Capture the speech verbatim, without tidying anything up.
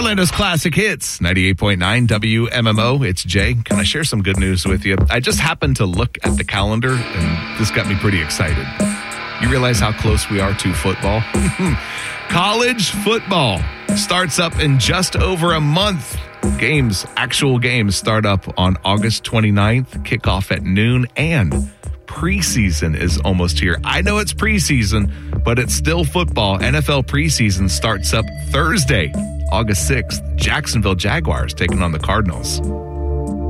Orlando's Classic Hits, ninety-eight point nine W M M O. It's Jay. Can I share some good news with you? I just happened to look at the calendar, and this got me pretty excited. You realize how close we are to football? College football starts up in just over a month. Games, actual games, start up on August twenty-ninth, kickoff at noon, and preseason is almost here. I know it's preseason, but it's still football. N F L preseason starts up Thursday, August sixth. Jacksonville Jaguars taking on the Cardinals.